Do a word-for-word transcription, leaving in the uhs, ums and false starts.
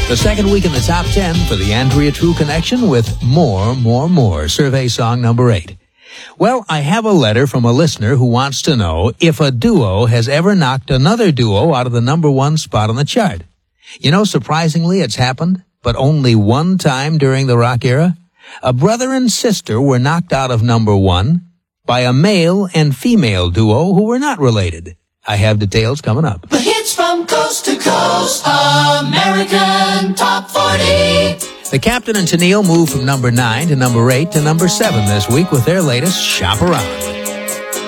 The second week in the top ten for the Andrea True Connection with More, More, More, survey song number eight. Well, I have a letter from a listener who wants to know if a duo has ever knocked another duo out of the number one spot on the chart. You know, surprisingly, it's happened, but only one time during the rock era. A brother and sister were knocked out of number one by a male and female duo who were not related. I have details coming up. The hits from coast to coast, American Top forty. The Captain and Tennille moved from number nine to number eight to number seven this week with their latest Shop Around.